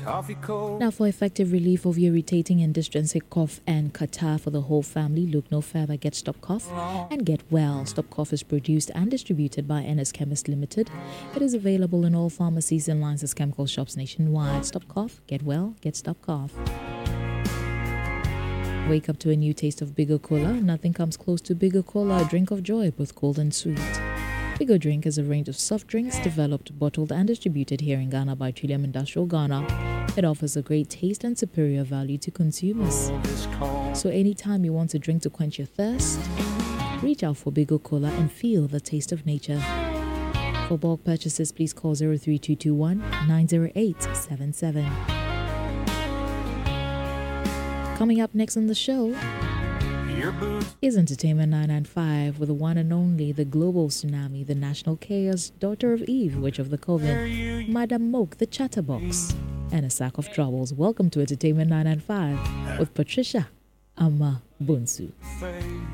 coffee cold. Now, for effective relief of irritating and distressing cough and catarrh for the whole family, look no further. Get Stop Cough and get well. Stop Cough is produced and distributed by NS Chemist Limited. It is available in all pharmacies and licensed chemical shops nationwide. Stop Cough, get well, get Stop Cough. Wake up to a new taste of Bigger Cola. Nothing comes close to Bigger Cola, a drink of joy, both cold and sweet. Bigger Drink is a range of soft drinks developed, bottled, and distributed here in Ghana by Trillium Industrial Ghana. It offers a great taste and superior value to consumers. So anytime you want a drink to quench your thirst, reach out for Bigger Cola and feel the taste of nature. For bulk purchases, please call 03221 90877. Coming up next on the show is Entertainment 995 with the one and only, the global tsunami, the national chaos, daughter of Eve, witch of the coven, Madam Moke, the chatterbox, and a sack of troubles. Welcome to Entertainment 995 with Patricia Ama Bunsu.